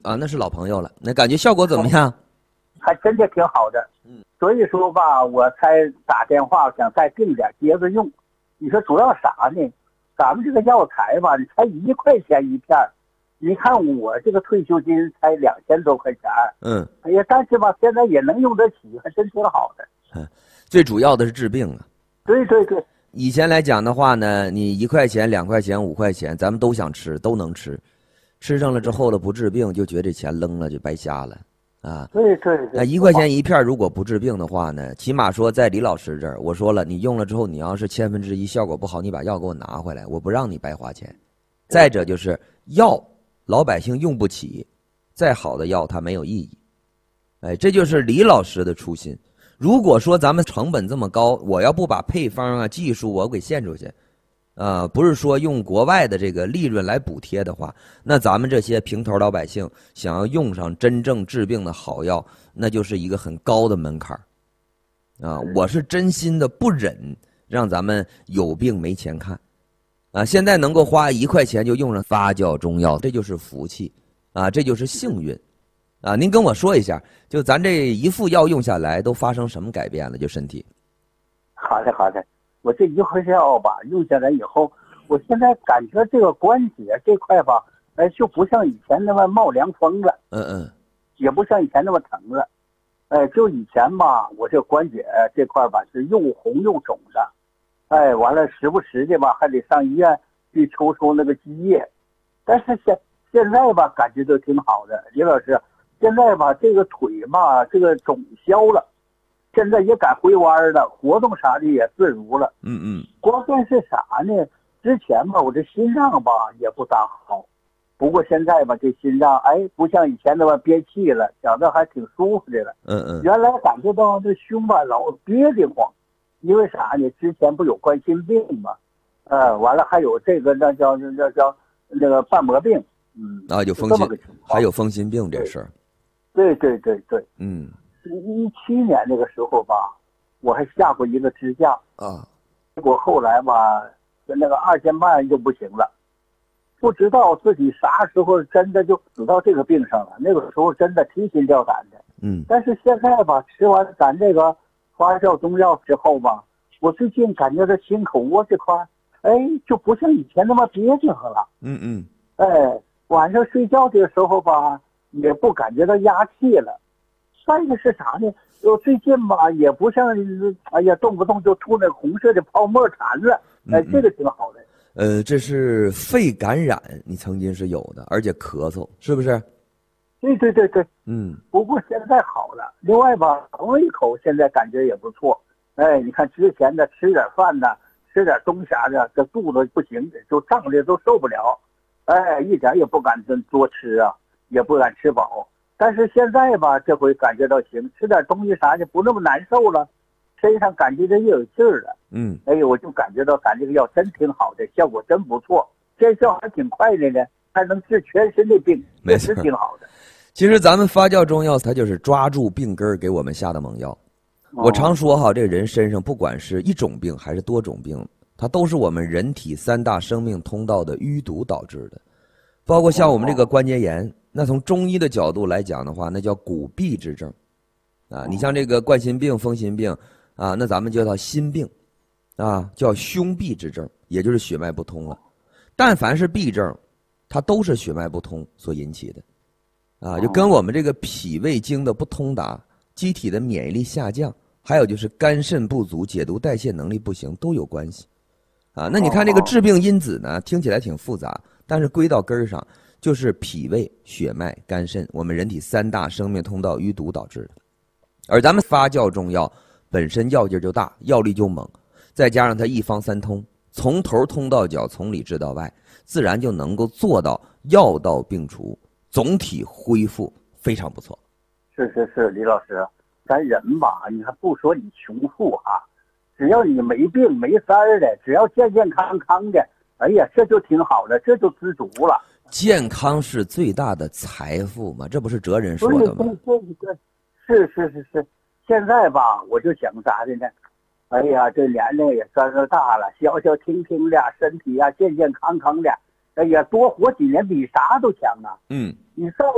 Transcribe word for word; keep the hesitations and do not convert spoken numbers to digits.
啊，那是老朋友了。那感觉效果怎么样？ 还真的挺好的。 嗯， 所以说吧，我才打电话想再订点接着用。你说主要啥呢？咱们这个药材吧，你才一块钱一片，你看我这个退休金才两千多块钱。 嗯， 哎呀，但是吧，现在也能用得起，还真挺好的。 嗯，最主要的是治病啊。 对对对。 以前来讲的话呢，你一块钱、两块钱、五块钱，咱们都想吃，都能吃，吃上了之后了不治病，就觉得这钱扔了就白瞎了啊。 对对对。 那一块钱一片，如果不治病的话呢，起码说在李老师这儿，我说了，你用了之后，你要是千分之一效果不好，你把药给我拿回来，我不让你白花钱。再者就是药，老百姓用不起，再好的药它没有意义。哎，这就是李老师的初心。如果说咱们成本这么高，我要不把配方啊、技术我给献出去，啊、呃，不是说用国外的这个利润来补贴的话，那咱们这些平头老百姓想要用上真正治病的好药，那就是一个很高的门槛啊！我是真心的不忍让咱们有病没钱看啊！现在能够花一块钱就用上发酵中药，这就是福气啊，这就是幸运。啊，您跟我说一下，就咱这一副药用下来都发生什么改变了？就身体。 好的好的，我这一副药吧用下来以后，我现在感觉这个关节这块吧，哎，就不像以前那么冒凉风了。 嗯嗯。 也不像以前那么疼了。哎，就以前吧，我这关节这块吧是又红又肿的。哎，完了时不时的吧还得上医院去抽抽那个积液。但是现现在吧感觉都挺好的，李老师。现在吧，这个腿吧，这个肿消了，现在也敢回弯了，活动啥的也自如了。 嗯嗯。 关键是啥呢？之前吧，我这心脏吧也不大好，不过现在吧，这心脏哎，不像以前那么憋气了，觉得还挺舒服的了。 嗯嗯。 原来感觉到这胸吧老憋得慌，因为啥呢？之前不有冠心病嘛，呃，完了还有这个那叫那叫叫那个瓣膜病。嗯。 啊，有风心，还有风心病这事儿。 对对对对。 嗯， 一七年那个时候吧，我还下过一个支架啊， 结果后来吧，那个二尖瓣就不行了，不知道自己啥时候真的就死到这个病上了。那个时候真的提心吊胆的。 嗯， 但是现在吧，吃完咱这个发酵中药之后吧，我最近感觉这心口窝这块，哎，就不像以前那么憋得慌了。 嗯嗯， 哎，晚上睡觉的时候吧，也不感觉到压气了。再一个是啥呢？我最近吧，也不像，哎呀，动不动就吐那红色的泡沫痰了。哎，这个挺好的。 呃，这是肺感染，你曾经是有的，而且咳嗽，是不是？ 对对对对。 嗯。 不过现在好了。另外吧，肠胃口现在感觉也不错。哎，你看之前的吃点饭呢，吃点东西啥的，这肚子不行，就胀的都受不了。哎，一点也不敢多吃啊，也不敢吃饱。但是现在吧，这回感觉到行，吃点东西啥的不那么难受了，身上感觉着又有劲儿了。 嗯， 哎呦，我就感觉到咱这个药真挺好的，效果真不错，见效还挺快的呢，还能治全身的病，确实挺好的。 其实咱们发酵中药，它就是抓住病根给我们下的猛药。哦、我常说哈，这人身上不管是一种病还是多种病，它都是我们人体三大生命通道的淤堵导致的，包括像我们这个关节炎。那从中医的角度来讲的话，那叫骨痹之症，啊，你像这个冠心病、风心病，啊，那咱们就叫心病，啊，叫胸痹之症，也就是血脉不通了。但凡是痹症，它都是血脉不通所引起的，啊，就跟我们这个脾胃经的不通达、机体的免疫力下降，还有就是肝肾不足、解毒代谢能力不行都有关系，啊，那你看这个致病因子呢，听起来挺复杂，但是归到根儿上。就是脾胃、血脉、肝肾，我们人体三大生命通道淤堵导致的。而咱们发酵中药本身药劲就大，药力就猛，再加上它一方三通，从头通到脚，从里治到外，自然就能够做到药到病除，总体恢复非常不错。 是是是，李老师，咱人吧，你还不说你穷富啊，只要你没病没灾儿的，只要健健康康的，哎呀，这就挺好的，这就知足了。 健康是最大的财富嘛，这不是哲人说的吗？ 对对对，是是是是。现在吧，我就想啥的呢？哎呀，这年龄也算是大了，消消停停的，身体啊健健康康的，哎呀，多活几年比啥都强啊。 嗯， 你再